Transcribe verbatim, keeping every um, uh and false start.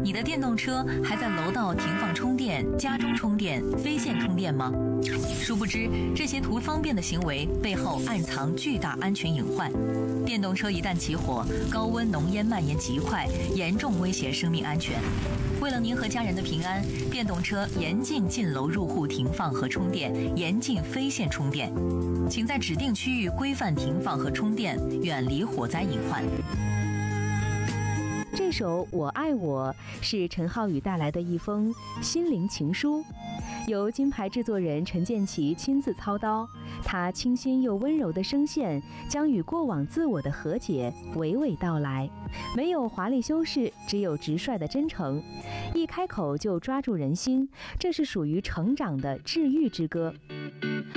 你的电动车还在楼道停放充电、家中充电、非线充电吗？殊不知，这些图方便的行为背后暗藏巨大安全隐患。电动车一旦起火，高温浓烟蔓延极快，严重威胁生命安全。为了您和家人的平安，电动车严禁进楼入户停放和充电，严禁非线充电。请在指定区域规范停放和充电，远离火灾隐患。 这首《我爱我》是陈浩宇带来的一封心灵情书，由金牌制作人陈建奇亲自操刀。他清新又温柔的声线将与过往自我的和解娓娓道来，没有华丽修饰，只有直率的真诚。一开口就抓住人心，这是属于成长的治愈之歌。